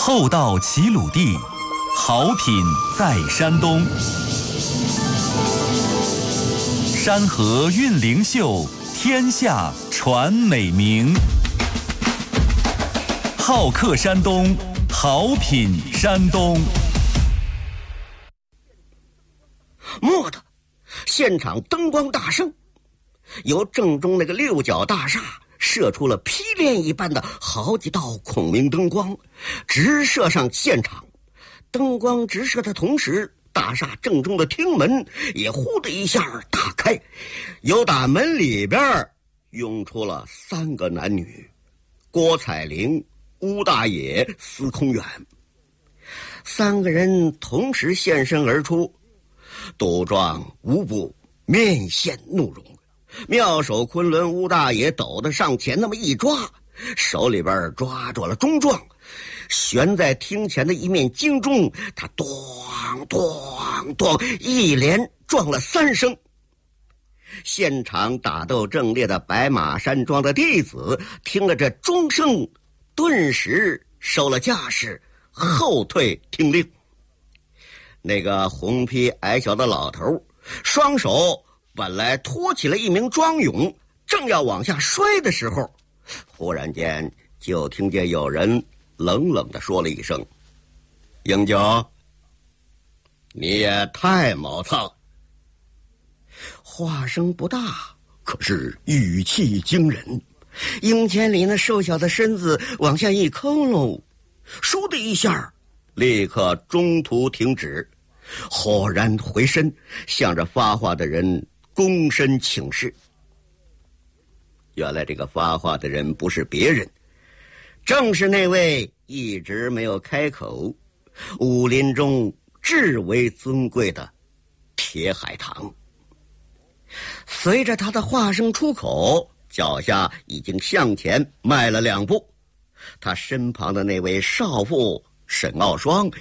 厚道齐鲁地，好品在山东。山河韵灵秀，天下传美名。好客山东，好品山东。 蓦地，现场灯光大盛，由正中那个六角大厦射出了霹雳一般的好几道孔明灯光，直射上现场。灯光直射的同时，大厦正中的厅门也呼的一下打开，由打门里边涌出了3个男女：郭彩玲、乌大爷、司空远。3个人同时现身而出，杜状无不面现怒容。妙手昆仑乌大爷抖得上前那么一抓，手里边抓住了钟状，悬在厅前的一面金钟，他咚咚咚一连撞了3声。现场打斗正烈的白马山庄的弟子听了这钟声，顿时收了架势，后退听令。那个红披矮小的老头双手本来托起了一名庄勇，正要往下摔的时候，忽然间就听见有人冷冷地说了一声：“英九，你也太毛糙。”话声不大，可是语气惊人。英千里那瘦小的身子往下一佝偻，倏的一下立刻中途停止，豁然回身，向着发话的人躬身请示。原来这个发话的人不是别人，正是那位一直没有开口、武林中至为尊贵的铁海棠。随着他的话声出口，脚下已经向前迈了2步，他身旁的那位少妇沈傲霜